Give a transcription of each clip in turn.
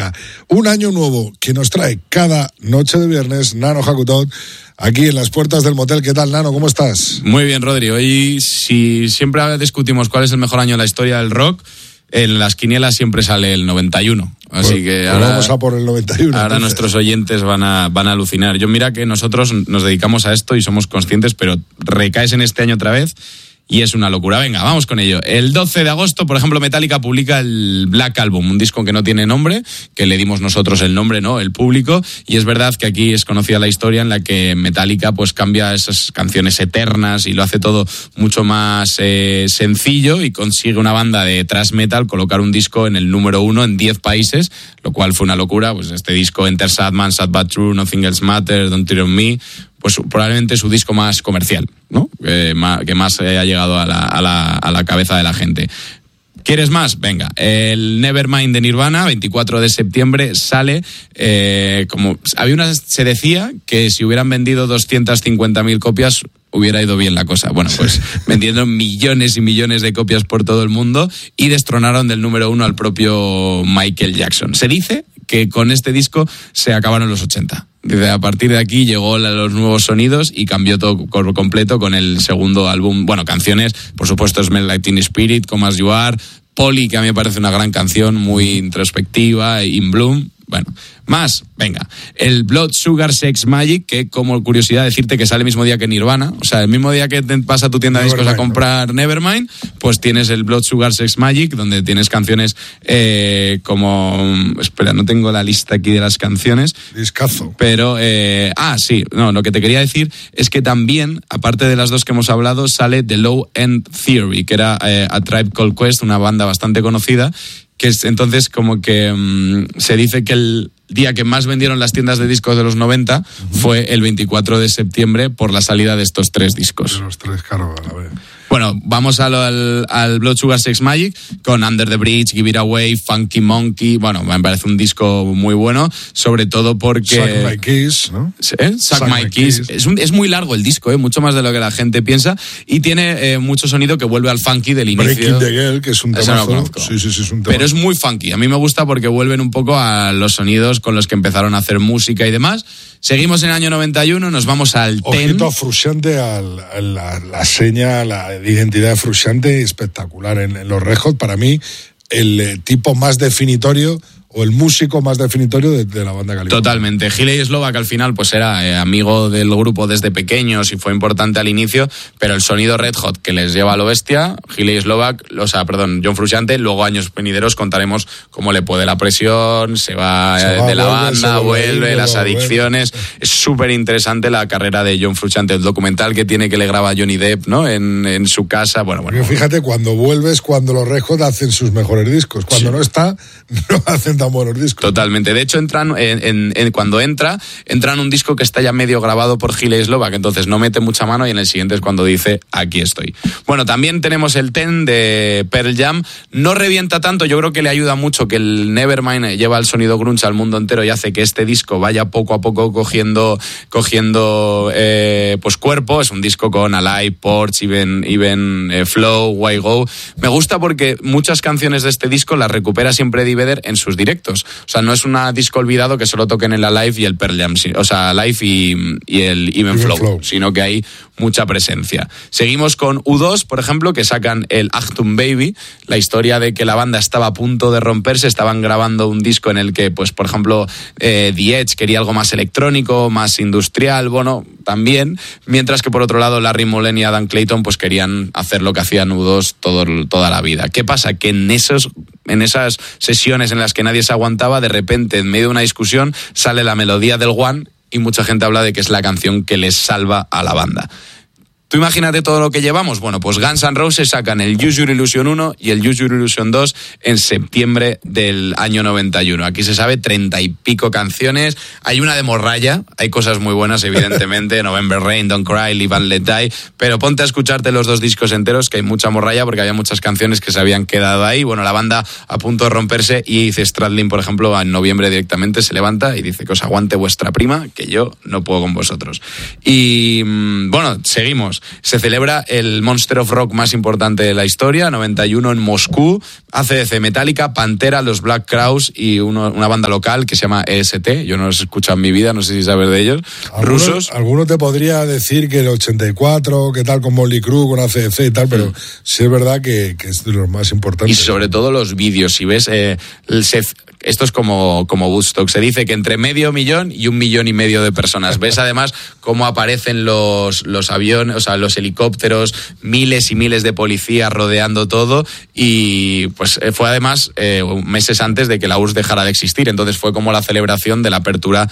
Venga, un año nuevo que nos trae cada noche de viernes Nano Jacutot, aquí en las puertas del motel. ¿Qué tal, Nano? ¿Cómo estás? Muy bien, Rodri. Hoy, si siempre discutimos cuál es el mejor año en la historia del rock, en las quinielas siempre sale el 91. Así que ahora vamos a por el 91. Ahora entonces nuestros oyentes van a alucinar. Yo mira que nosotros nos dedicamos a esto y somos conscientes, pero recaes en este año otra vez y es una locura. Venga, vamos con ello. El 12 de agosto, por ejemplo, Metallica publica el Black Album, un disco que no tiene nombre, que le dimos nosotros el nombre, ¿no? El público. Y es verdad que aquí es conocida la historia en la que Metallica pues cambia esas canciones eternas y lo hace todo mucho más sencillo y consigue una banda de thrash metal colocar un disco en el número 1 en 10 países, lo cual fue una locura. Pues este disco, Enter Sandman, Sad But True, Nothing Else Matters, Don't Treat On Me, pues probablemente su disco más comercial, ¿no? Que más ha llegado a la cabeza de la gente. ¿Quieres más? Venga, el Nevermind de Nirvana, 24 de septiembre, sale. Se decía que si hubieran vendido 250.000 copias hubiera ido bien la cosa. Bueno, pues vendieron millones y millones de copias por todo el mundo y destronaron del número 1 al propio Michael Jackson. Se dice que con este disco se acabaron los 80. Desde a partir de aquí llegó los nuevos sonidos y cambió todo por completo con el segundo álbum. Bueno, canciones, por supuesto, Smell Like Teen Spirit, Come As You Are, Polly, que a mí me parece una gran canción, muy introspectiva, In Bloom. Bueno, más, venga, el Blood Sugar Sex Magic, que como curiosidad decirte que sale el mismo día que Nirvana, o sea, el mismo día que te vas a tu tienda de discos a comprar Nevermind, pues tienes el Blood Sugar Sex Magic, donde tienes canciones espera, no tengo la lista aquí de las canciones. Discazo. Pero, lo que te quería decir es que también, aparte de las dos que hemos hablado, sale The Low End Theory, que era A Tribe Called Quest, una banda bastante conocida, que es entonces como que se dice que el día que más vendieron las tiendas de discos de los 90 fue el 24 de septiembre por la salida de estos 3 discos. De los 3, claro, a ver. Bueno, vamos al Blood Sugar Sex Magic con Under the Bridge, Give It Away, Funky Monkey. Bueno, me parece un disco muy bueno, sobre todo porque... Suck My Kiss, ¿no? Suck My Kiss. Es muy largo el disco, mucho más de lo que la gente piensa, y tiene mucho sonido que vuelve al funky del inicio. Breaking the Girl, que es un temazo. No lo conozco. Sí, es un tema. Pero es muy funky. A mí me gusta porque vuelven un poco a los sonidos con los que empezaron a hacer música y demás. Seguimos en el año 91, nos vamos al TEN. Ojito a Frusciante, la seña, la identidad de Frusciante espectacular en los Red Hot. Para mí, el tipo más definitorio o el músico más definitorio de la banda California. Totalmente. Hilary Slovak al final pues era amigo del grupo desde pequeños y fue importante al inicio, pero el sonido Red Hot que les lleva a lo bestia, Hilary Slovak, John Frusciante, luego años venideros contaremos cómo le puede la presión, se va de la banda, vuelve, las adicciones. Es súper interesante la carrera de John Frusciante, el documental que tiene que le graba Johnny Depp, ¿no? En su casa. Bueno. Fíjate, cuando vuelves, cuando los Red Hot hacen sus mejores discos, cuando no está, no hacen tan buenos discos. Totalmente. De hecho, cuando entra en un disco que está ya medio grabado por Hilary Slovak, entonces no mete mucha mano y en el siguiente es cuando dice, aquí estoy. Bueno, también tenemos el TEN de Pearl Jam. No revienta tanto, yo creo que le ayuda mucho que el Nevermind lleva el sonido grunge al mundo entero y hace que este disco vaya poco a poco cogiendo pues cuerpo. Es un disco con Alive, Porch, Even Flow, Why Go. Me gusta porque muchas canciones de este disco las recupera siempre Eddie Vedder en sus directos. O sea, no es un disco olvidado que solo toquen el Alive y el Pearl Jam, o sea, Alive y el Even Flow, sino que hay mucha presencia. Seguimos con U2, por ejemplo, que sacan el Achtung Baby, la historia de que la banda estaba a punto de romperse, estaban grabando un disco en el que, pues, por ejemplo, The Edge quería algo más electrónico, más industrial, bueno, también, mientras que por otro lado Larry Mullen y Adam Clayton pues querían hacer lo que hacían U2 toda la vida. ¿Qué pasa? Que en esas sesiones en las que nadie se aguantaba, de repente, en medio de una discusión, sale la melodía del One y mucha gente habla de que es la canción que les salva a la banda. Tú imagínate todo lo que llevamos. Bueno, pues Guns N' Roses sacan el Use Your Illusion 1 y el Use Your Illusion 2 en septiembre del año 91. Aquí se sabe 30 y pico canciones. Hay una de morralla, hay cosas muy buenas, evidentemente. November Rain, Don't Cry, Live and Let Die. Pero ponte a escucharte los 2 discos enteros, que hay mucha morralla porque había muchas canciones que se habían quedado ahí. Bueno, la banda a punto de romperse y dice Stradlin, por ejemplo, en noviembre directamente se levanta y dice que os aguante vuestra prima, que yo no puedo con vosotros. Y bueno, seguimos. años. Se celebra el Monster of Rock más importante de la historia, 91 en Moscú. AC/DC, Metallica, Pantera, los Black Crowes y una banda local que se llama EST. Yo no los he escuchado en mi vida, no sé si sabes de ellos. Rusos. Alguno te podría decir que el 84, que tal con Motley Crue, con AC/DC y tal, pero sí es verdad que es de los más importantes. Y sobre todo los vídeos, si ves, esto es como Woodstock, se dice que entre 500.000 y 1,5 millones de personas. Ves además cómo aparecen los aviones, o sea, los helicópteros, miles y miles de policías rodeando todo, y pues fue además meses antes de que la URSS dejara de existir, entonces fue como la celebración de la apertura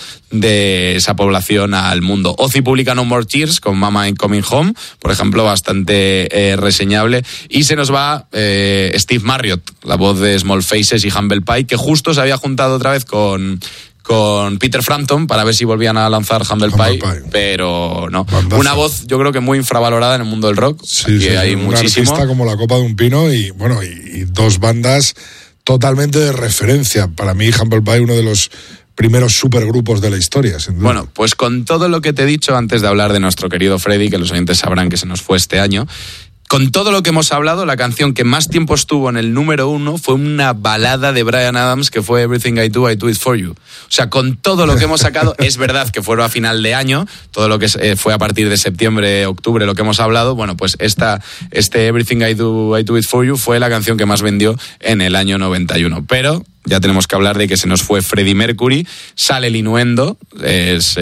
de esa población al mundo. Ozzy publica No More Tears con Mama Ain't Coming Home, por ejemplo, bastante reseñable, y se nos va Steve Marriott, la voz de Small Faces y Humble Pie, que justo se había juntado otra vez con Peter Frampton para ver si volvían a lanzar Humble Pie, pero no. Bandazo. Una voz, yo creo que muy infravalorada en el mundo del rock. Sí, sí, hay muchísimo. Artista como la copa de un pino y bueno, y dos bandas totalmente de referencia. Para mí, Humble Pie, uno de los primeros supergrupos de la historia, sin duda. Bueno, pues con todo lo que te he dicho antes de hablar de nuestro querido Freddy, que los oyentes sabrán que se nos fue este año, con todo lo que hemos hablado, la canción que más tiempo estuvo en el número 1 fue una balada de Bryan Adams que fue Everything I Do It For You. O sea, con todo lo que hemos sacado, es verdad que fue a final de año, todo lo que fue a partir de septiembre, octubre, lo que hemos hablado, bueno, pues este Everything I Do It For You fue la canción que más vendió en el año 91. Pero ya tenemos que hablar de que se nos fue Freddie Mercury, sale el Innuendo, es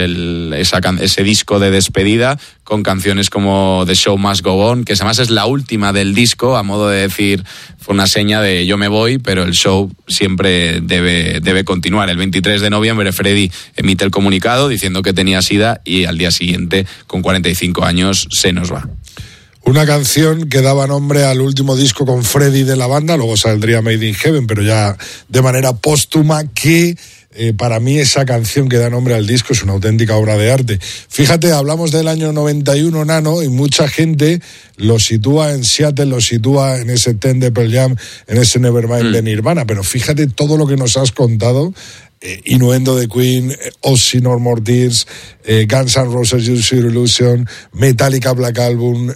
ese disco de despedida con canciones como The Show Must Go On, que además es la última del disco, a modo de decir, fue una seña de yo me voy, pero el show siempre debe continuar. El 23 de noviembre Freddie emite el comunicado diciendo que tenía SIDA y al día siguiente, con 45 años, se nos va. Una canción que daba nombre al último disco con Freddie de la banda, luego saldría Made in Heaven, pero ya de manera póstuma, que para mí esa canción que da nombre al disco es una auténtica obra de arte. Fíjate, hablamos del año 91, Nano, y mucha gente lo sitúa en Seattle, lo sitúa en ese Ten de Pearl Jam, en ese Nevermind de Nirvana, pero fíjate todo lo que nos has contado. Innuendo de Queen, Ozzy No More Tears, Guns N' Roses Use Your Illusion, Metallica Black Album,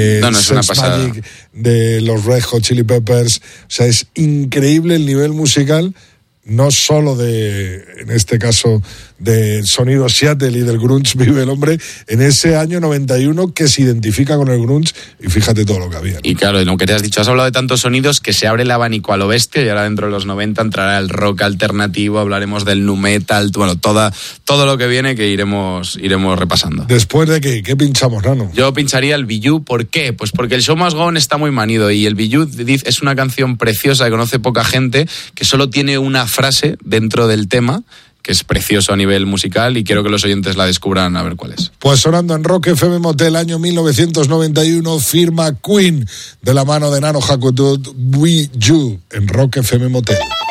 Sex Magic de los Red Hot Chili Peppers. O sea, es increíble el nivel musical, no solo en este caso, de sonido Seattle y del grunge vive el hombre, en ese año 91 que se identifica con el grunge, y fíjate todo lo que había, ¿no? Y claro, lo que te has dicho, has hablado de tantos sonidos que se abre el abanico a lo bestia, y ahora dentro de los 90 entrará el rock alternativo, hablaremos del nu metal, bueno, todo lo que viene que iremos repasando. Después de ¿qué pinchamos, Nano? Yo pincharía el Be You. ¿Por qué? Pues porque el Show Must Go On está muy manido, y el Be You es una canción preciosa que conoce poca gente, que solo tiene una frase dentro del tema, que es precioso a nivel musical, y quiero que los oyentes la descubran a ver cuál es. Pues sonando en Rock FM Motel, año 1991, firma Queen de la mano de Nano Hakuto, Be You, en Rock FM Motel.